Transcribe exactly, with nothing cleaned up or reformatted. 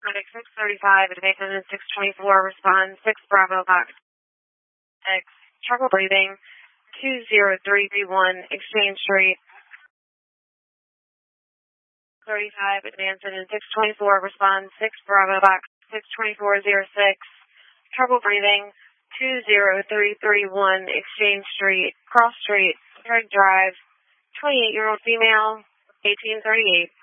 Medic six thirty-five, advancing six twenty-four, respond six Bravo Box X, trouble breathing, two zero three three one, Exchange Street. thirty-five, advancing six twenty-four, respond six Bravo Box six twenty-four oh six, trouble breathing, two zero three three one, Exchange Street, Cross Street, Craig Drive, twenty-eight-year-old female, eighteen thirty-eight.